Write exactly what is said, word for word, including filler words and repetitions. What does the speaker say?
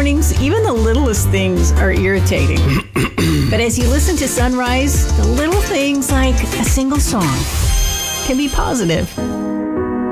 mornings, even the littlest things are irritating. But as you listen to Sunrise, the little things like a single song can be positive.